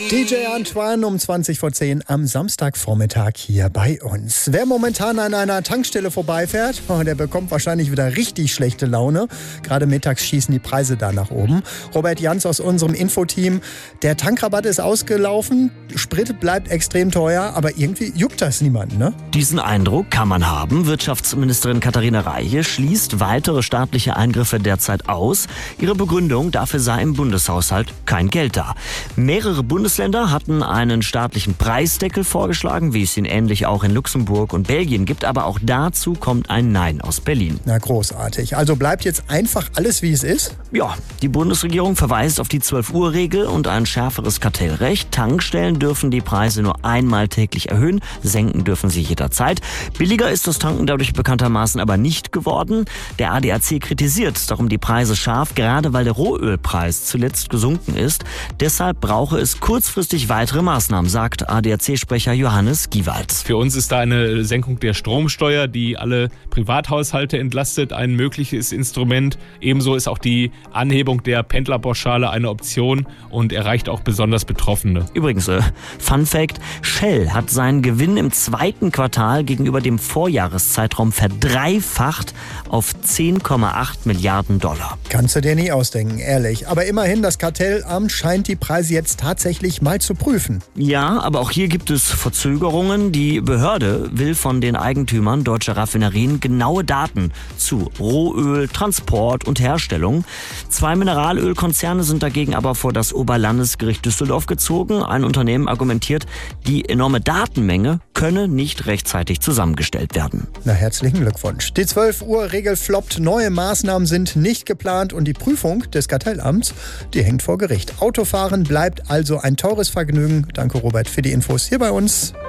DJ Antoine um 20:10 am Samstagvormittag hier bei uns. Wer momentan an einer Tankstelle vorbeifährt, der bekommt wahrscheinlich wieder richtig schlechte Laune. Gerade mittags schießen die Preise da nach oben. Robert Jans aus unserem Infoteam. Der Tankrabatt ist ausgelaufen, Sprit bleibt extrem teuer, aber irgendwie juckt das niemanden, ne? Diesen Eindruck kann man haben. Wirtschaftsministerin Katharina Reiche schließt weitere staatliche Eingriffe derzeit aus. Ihre Begründung, dafür sei im Bundeshaushalt kein Geld da. Mehrere Bundesländer hatten einen staatlichen Preisdeckel vorgeschlagen, wie es ihn ähnlich auch in Luxemburg und Belgien gibt. Aber auch dazu kommt ein Nein aus Berlin. Na großartig. Also bleibt jetzt einfach alles, wie es ist? Ja, die Bundesregierung verweist auf die 12-Uhr-Regel und ein schärferes Kartellrecht. Tankstellen dürfen die Preise nur einmal täglich erhöhen, senken dürfen sie jederzeit. Billiger ist das Tanken dadurch bekanntermaßen aber nicht geworden. Der ADAC kritisiert darum die Preise scharf, gerade weil der Rohölpreis zuletzt gesunken ist. Deshalb brauche es kurzfristig weitere Maßnahmen, sagt ADAC-Sprecher Johannes Giewald. Für uns ist da eine Senkung der Stromsteuer, die alle Privathaushalte entlastet, ein mögliches Instrument. Ebenso ist auch die Anhebung der Pendlerpauschale eine Option und erreicht auch besonders Betroffene. Übrigens, Fun Fact, Shell hat seinen Gewinn im zweiten Quartal gegenüber dem Vorjahreszeitraum verdreifacht auf 10,8 Milliarden Dollar. Kannst du dir nie ausdenken, ehrlich. Aber immerhin, das Kartellamt scheint die Preise jetzt tatsächlich mal zu prüfen. Ja, aber auch hier gibt es Verzögerungen. Die Behörde will von den Eigentümern deutscher Raffinerien genaue Daten zu Rohöl, Transport und Herstellung. 2 Mineralölkonzerne sind dagegen aber vor das Oberlandesgericht Düsseldorf gezogen. Ein Unternehmen argumentiert, die enorme Datenmenge könne nicht rechtzeitig zusammengestellt werden. Na, herzlichen Glückwunsch. Die 12-Uhr-Regel floppt, neue Maßnahmen sind nicht geplant und die Prüfung des Kartellamts, die hängt vor Gericht. Autofahren bleibt also ein teures Vergnügen. Danke, Robert, für die Infos hier bei uns.